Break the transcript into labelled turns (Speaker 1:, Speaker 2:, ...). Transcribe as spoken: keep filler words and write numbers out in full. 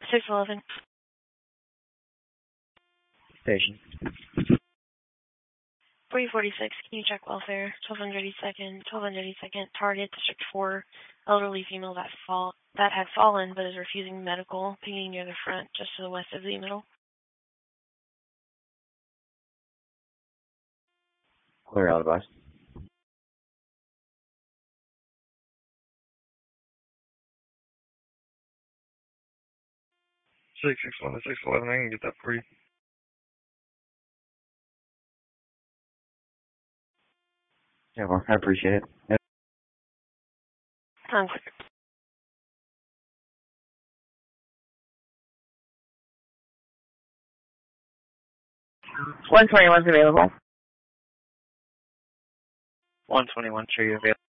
Speaker 1: six eleven.
Speaker 2: Station.
Speaker 1: three forty-six, can you check welfare? twelve eighty-second, twelve eighty-second, target, District four, elderly female that fall that had fallen but is refusing medical, pinging near the front, just to the west of the middle.
Speaker 2: Clear out advice.
Speaker 3: six six one to six eleven, I can get that for you.
Speaker 2: Yeah, well, I appreciate it. Yep.
Speaker 1: Sounds clear.
Speaker 4: one twenty-one's available.
Speaker 2: one twenty-one, sure you're available.